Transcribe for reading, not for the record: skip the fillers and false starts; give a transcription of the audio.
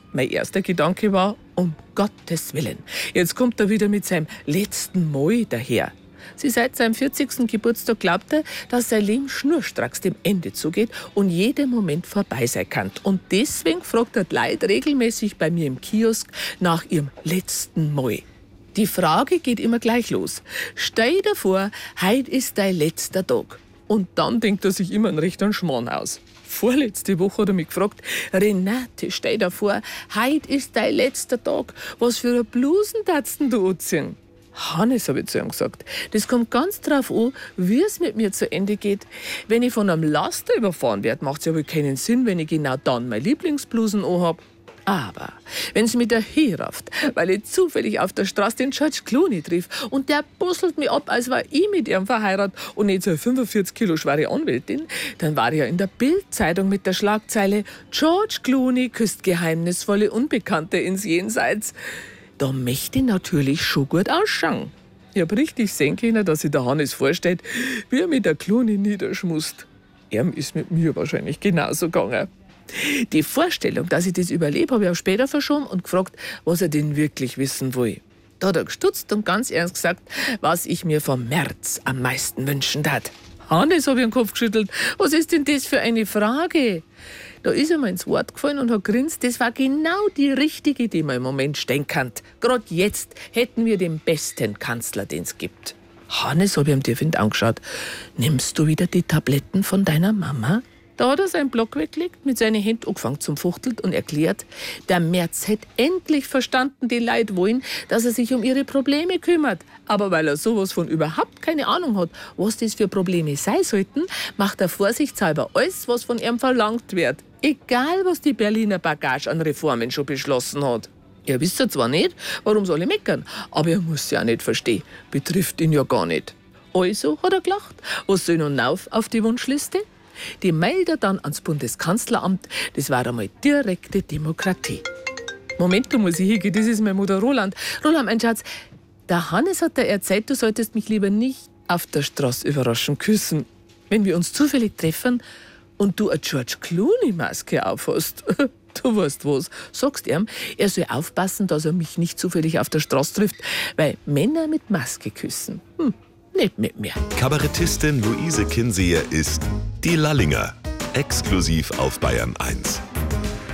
Mein erster Gedanke war, um Gottes Willen, jetzt kommt er wieder mit seinem letzten Moi daher. Sie seit seinem 40. Geburtstag glaubt er, dass sein Leben schnurstracks dem Ende zugeht und jeder Moment vorbei sein kann. Und deswegen fragt er die Leute regelmäßig bei mir im Kiosk nach ihrem letzten Moi. Die Frage geht immer gleich los. Stell dir vor, heute ist dein letzter Tag. Und dann denkt er sich immer einen rechten Schmarrn aus. Vorletzte Woche hat er mich gefragt, Renate, stell dir vor, heute ist dein letzter Tag. Was für eine Blusen darfst du anziehen? Hannes, habe ich zu ihm gesagt, das kommt ganz drauf an, wie es mit mir zu Ende geht. Wenn ich von einem Laster überfahren werde, macht es ja wohl keinen Sinn, wenn ich genau dann meine Lieblingsblusen anhabe. Aber wenn es mich daherrafft, weil ich zufällig auf der Straße den George Clooney triff und der busselt mich ab, als war ich mit ihm verheiratet und nicht so eine 45 Kilo schwere Anwältin, dann war ich ja in der Bild-Zeitung mit der Schlagzeile George Clooney küsst geheimnisvolle Unbekannte ins Jenseits. Da möchte ich natürlich schon gut ausschauen. Ich hab richtig sehen können, dass sich der Hannes vorstellt, wie er mit der Clooney niederschmust. Ihm ist mit mir wahrscheinlich genauso gegangen. Die Vorstellung, dass ich das überlebe, habe ich auch später verschoben und gefragt, was er denn wirklich wissen will. Da hat er gestutzt und ganz ernst gesagt, was ich mir vom März am meisten wünschen tat. Hannes, habe ich den Kopf geschüttelt. Was ist denn das für eine Frage? Da ist er mir ins Wort gefallen und hat grinst. Das war genau die richtige, die man im Moment stehen kann. Gerade jetzt hätten wir den besten Kanzler, den es gibt. Hannes, habe ich ihm tief in die Augen geschaut. Nimmst du wieder die Tabletten von deiner Mama? Da hat er seinen Block weggelegt, mit seinen Händen angefangen zum Fuchteln und erklärt, der Merz hätte endlich verstanden, die Leute wollen, dass er sich um ihre Probleme kümmert. Aber weil er sowas von überhaupt keine Ahnung hat, was das für Probleme sein sollten, macht er vorsichtshalber alles, was von ihm verlangt wird. Egal, was die Berliner Bagage an Reformen schon beschlossen hat. Er wisst ja zwar nicht, warum sie alle meckern, aber er muss ja auch nicht verstehen. Betrifft ihn ja gar nicht. Also, hat er gelacht, was soll nun auf die Wunschliste? Die meldet dann ans Bundeskanzleramt. Das war einmal direkte Demokratie. Moment, da muss ich hingehen, das ist meine Mutter Roland. Roland, mein Schatz, der Hannes hat dir erzählt, du solltest mich lieber nicht auf der Straße überraschend küssen. Wenn wir uns zufällig treffen und du eine George Clooney-Maske aufhast. Du weißt was, sagst ihm, er soll aufpassen, dass er mich nicht zufällig auf der Straße trifft, weil Männer mit Maske küssen. Nicht mit mir. Kabarettistin Luise Kinseher ist die Lallinger. Exklusiv auf Bayern 1.